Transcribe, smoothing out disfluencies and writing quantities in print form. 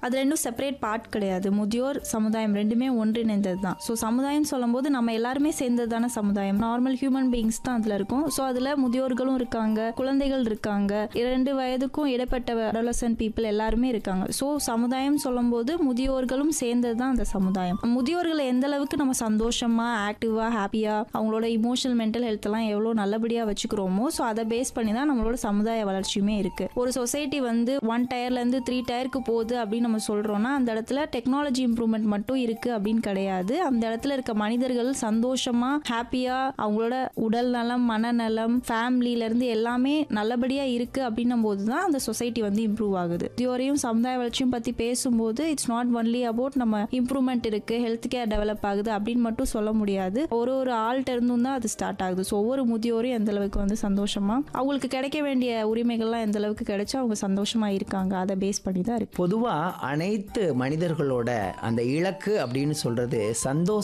அது ரெண்டும் separate part கிடையாது. முதியோர் சமுதாயம் ரெண்டுமே ஒன்றிணைந்தது தான். ஸோ சமுதாயம் சொல்லும் போது நம்ம எல்லாருமே சேர்ந்தது தானே சமுதாயம். நார்மல் ஹியூமன் பீயிங்ஸ் தான் அதுல இருக்கும். ஸோ அதுல முதியோர்களும் இருக்காங்க, குழந்தைகள் இருக்காங்க, 2 வயதுக்கும் இடைப்பட்ட அடோலசன்ட் பீப்புள் எல்லாருமே இருக்காங்க. ஸோ சமுதாயம் சொல்லும் போது முதியோர்களும் சேர்ந்தது தான் அந்த சமுதாயம். முதியோர்களை எந்த அளவுக்கு நம்ம சந்தோஷமா, ஆக்டிவா, ஹாப்பியா, அவங்களோட இமோஷனல் மென்டல் ஹெல்த் எல்லாம் எவ்வளவு நல்லபடியா வச்சுக்கிறோமோ, ஸோ அதை பேஸ் பண்ணி தான் நம்மளோட சமுதாய வளர்ச்சியுமே இருக்கு. ஒரு சொசைட்டி வந்து 1 டயர்ல இருந்து 3 டயருக்கு போகுது அப்படின்னு நம்ம சொல்றோம்னா, அந்த இடத்துல டெக்னாலஜி இம்ப்ரூவ்மெண்ட் மட்டும் இருக்கு அப்படின்னு கிடையாது. அந்த இடத்துல இருக்க மனிதர்கள் சந்தோஷமா, ஹாப்பியா, அவங்களோட உடல் நலம், மனநலம், ஃபேமிலில இருந்து எல்லாமே நல்லபடியா இருக்கு அப்படின்னும் போது தான் அந்த சொசைட்டி வந்து இம்ப்ரூவ் ஆகுது. இதுவரையும் சமுதாய வளர்ச்சியும் பத்தி பேசும்போது இட்ஸ் நாட் ஒன்லி அபவுட் நம்ம இம்ப்ரூவ்மெண்ட் இருக்கு, ஹெல்த் கேர் டெவலப் ஆகுது அப்படின்னு மட்டும் சொல்ல முடியாது. ஒரு ஆள்கிட்ட இருந்தும் தான் அது ஸ்டார்ட் ஆகுது. ஸோ ஒவ்வொரு முதியோரும் எந்த அளவுக்கு வந்து சந்தோஷமா, அவங்களுக்கு கிடைக்க வேண்டிய உரிமைகள்லாம் எந்த அளவுக்கு கிடைச்சா அவங்க சந்தோஷமா இருக்காங்க, அதை பேஸ் பண்ணி தான் இருக்கு. பொதுவா அனைத்து மனிதர்களோட அந்த இலக்கு அப்படின்னு சொல்றது சந்தோஷ